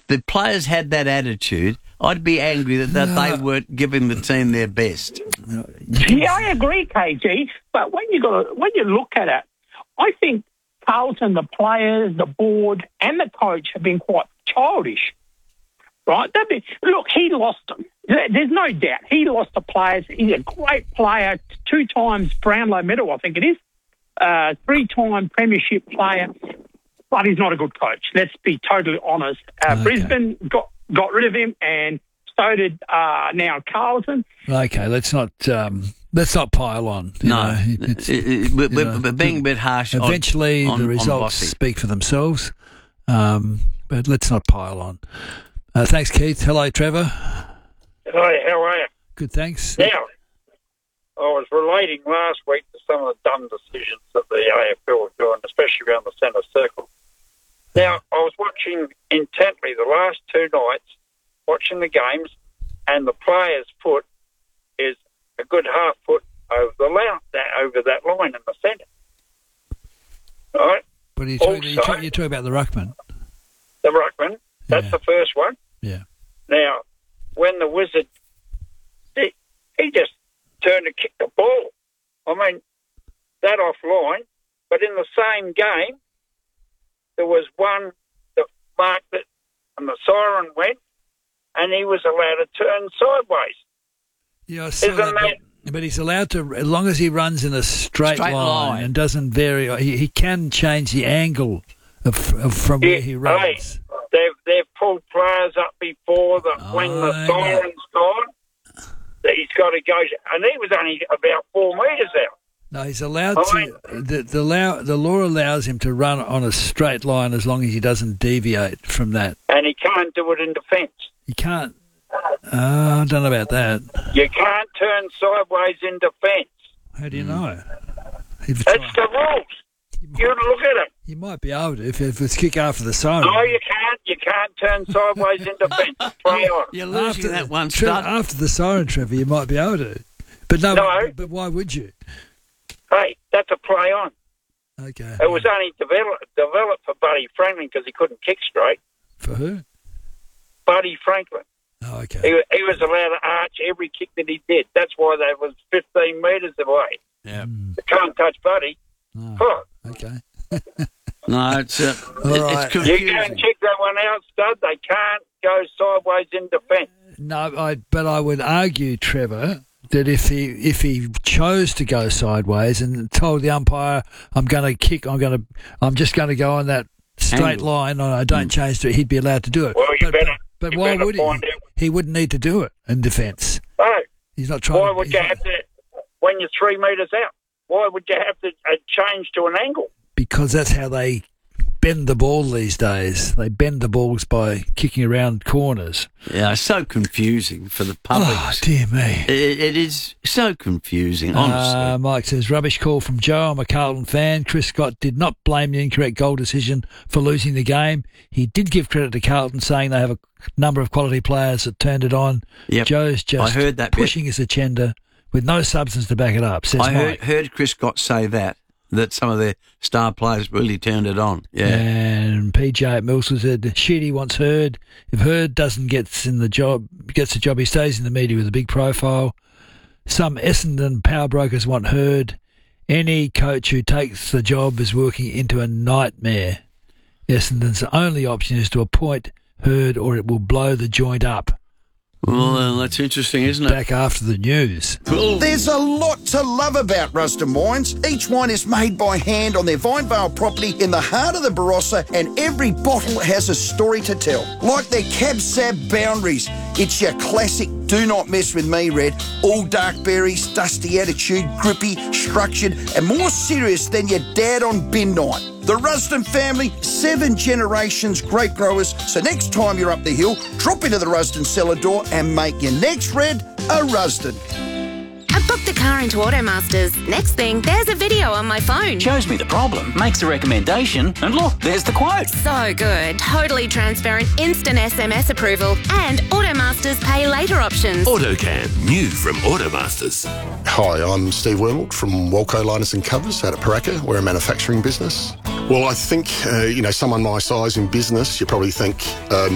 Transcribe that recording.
the players had that attitude, I'd be angry that they weren't giving the team their best. Yeah, I agree, KG. But when you look at it, I think Carlton, the players, the board, and the coach have been quite childish, right? Look, he lost them. There's no doubt. He lost the players. He's a great player, 2 times Brownlow medal, I think it is, 3-time premiership player, but he's not a good coach. Let's be totally honest. Okay. Brisbane got rid of him, and so did now Carlton. Okay, let's not pile on. We're being a bit harsh. Eventually, the results speak for themselves, but let's not pile on. Thanks, Keith. Hello, Trevor. Hi, how are you? Good, thanks. Now, I was relating last week to some of the dumb decisions that the AFL were doing, especially around the centre circle. Now, I was watching intently the last 2 nights, watching the games, and the player's foot is a good half foot over that line in the centre. Right? But you're talking about the ruckman. The ruckman, that's the first one. Yeah. Now, when the Wizard, he just turned to kick the ball. I mean, that offline, but in the same game, there was one that marked it, and the siren went, and he was allowed to turn sideways. Yeah, I saw that, but he's allowed to, as long as he runs in a straight line and doesn't vary. He can change the angle from where he runs. Hey, they've pulled players up before that when the siren's gone, that he's got to go, and he was only about 4 metres out. No, he's allowed to. The law allows him to run on a straight line as long as he doesn't deviate from that. And he can't do it in defence. He can't. I don't know about that. You can't turn sideways in defence. How do you know? That's the rules. You look at it. You might be able to if it's kick after the siren. No, you can't. You can't turn sideways in defence. Play on. You're losing that one after the siren, Trevor, you might be able to. But no. But why would you? Hey, that's a play on. Okay. It was only developed for Buddy Franklin because he couldn't kick straight. For who? Buddy Franklin. Oh, okay. He was allowed to arch every kick that he did. That's why they was 15 metres away. Yeah. They can't touch Buddy. Oh, huh. Okay. No, it's confusing. You can check that one out, Stud. They can't go sideways in defence. No, but I would argue, Trevor, that if he chose to go sideways and told the umpire, I'm just going to go on that straight line and I don't change to it, he'd be allowed to do it. Well, but why would he? He wouldn't need to do it in defence. No. He's not trying. Why would you have to, when you're 3 metres out, why would you have to change to an angle? Because that's how they bend the ball these days. They bend the balls by kicking around corners. Yeah, it's so confusing for the public. Oh, dear me. It is so confusing, honestly. Mike says, rubbish call from Joe. I'm a Carlton fan. Chris Scott did not blame the incorrect goal decision for losing the game. He did give credit to Carlton, saying they have a number of quality players that turned it on. Yep. Joe's just pushing his agenda with no substance to back it up, says Mike. I heard Chris Scott say that some of their star players really turned it on. Yeah. And PJ at Mills said, Sheedy wants Hurd. If Hurd gets the job, he stays in the media with a big profile. Some Essendon power brokers want Hurd. Any coach who takes the job is working into a nightmare. Essendon's only option is to appoint Hurd or it will blow the joint up. Well, that's interesting, isn't it? Back after the news. There's a lot to love about Ruston Wines. Each wine is made by hand on their Vinevale property in the heart of the Barossa, and every bottle has a story to tell. Like their Cab Sab Boundaries. It's your classic do not mess with me red. All dark berries, dusty attitude, grippy, structured, and more serious than your dad on bin night. The Rusden family, 7 generations grape growers. So next time you're up the hill, drop into the Rusden cellar door and make your next red a Rusden. I booked the car into Automasters. Next thing, there's a video on my phone. Shows me the problem, makes a recommendation, and look, there's the quote. So good. Totally transparent, instant SMS approval, and Automasters pay later options. AutoCam, new from Automasters. Hi, I'm Steve Wormald from Walco Liners and Covers out of Paraka. We're a manufacturing business. Well, I think, someone my size in business, you probably think